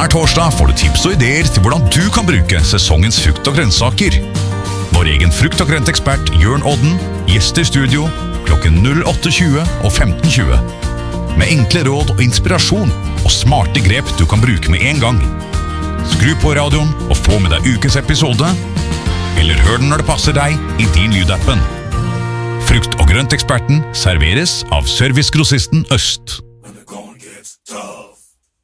Hver torsdag får du tips og ideer til hvordan du kan bruke sesongens frukt og grønnsaker. Vår egen frukt- og grøntekspert Jørn Odden gjester studio klokken 08:20 og 15:20. Med enkle råd og inspirasjon og smarte grep du kan bruke med en gang. Skru på radioen og få med deg ukens episode, eller hør den når det passer deg i din lydappen. Frukt- og grønteksperten serveres av Servicegrossisten Øst.